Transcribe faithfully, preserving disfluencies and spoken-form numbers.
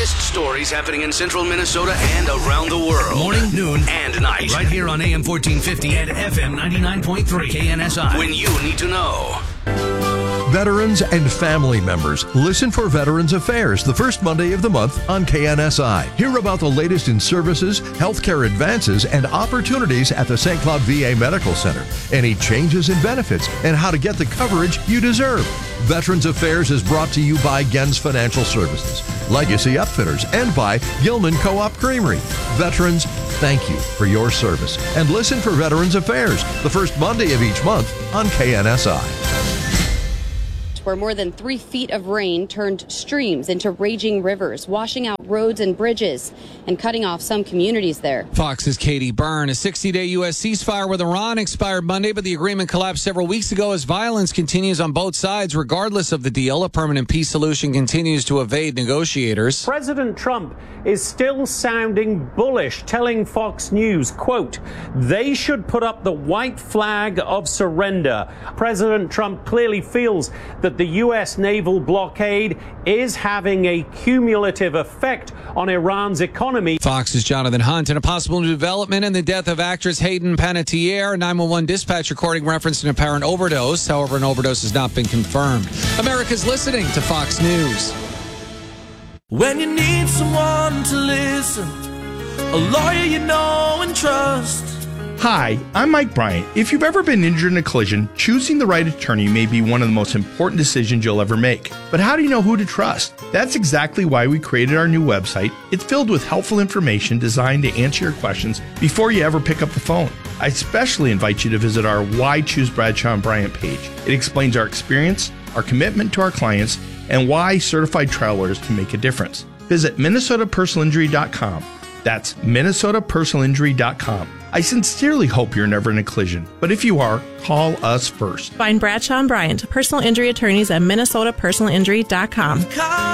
biggest stories happening in central Minnesota and around the world. Morning, noon, and night. Right here on A M fourteen fifty and F M ninety-nine point three K N S I. When you need to know. Veterans and family members, listen for Veterans Affairs the first Monday of the month on K N S I. Hear about the latest in services, healthcare advances, and opportunities at the Saint Cloud V A Medical Center. Any changes in benefits and how to get the coverage you deserve. Veterans Affairs is brought to you by Gens Financial Services, Legacy Upfitters, and by Gilman Co-op Creamery. Veterans, thank you for your service. And listen for Veterans Affairs the first Monday of each month on K N S I. Where more than three feet of rain turned streams into raging rivers, washing out roads and bridges and cutting off some communities there. Fox's Katie Byrne. A sixty-day U S ceasefire with Iran expired Monday, but the agreement collapsed several weeks ago as violence continues on both sides. Regardless of the deal, a permanent peace solution continues to evade negotiators. President Trump is still sounding bullish, telling Fox News, quote, they should put up the white flag of surrender. President Trump clearly feels that the U S naval blockade is having a cumulative effect on Iran's economy. Fox's Jonathan Hunt. And a possible new development in the death of actress Hayden Panettiere. A nine one one dispatch recording referenced an apparent overdose. However, an overdose has not been confirmed. America's listening to Fox News. When you need someone to listen, a lawyer you know and trust. Hi, I'm Mike Bryant. If you've ever been injured in a collision, choosing the right attorney may be one of the most important decisions you'll ever make. But how do you know who to trust? That's exactly why we created our new website. It's filled with helpful information designed to answer your questions before you ever pick up the phone. I especially invite you to visit our Why Choose Bradshaw and Bryant page. It explains our experience, our commitment to our clients, and why certified trial lawyers can make a difference. Visit Minnesota Personal Injury dot com. That's Minnesota Personal Injury dot com. I sincerely hope you're never in a collision, but if you are, call us first. Find Bradshaw and Bryant, personal injury attorneys at Minnesota Personal Injury dot com.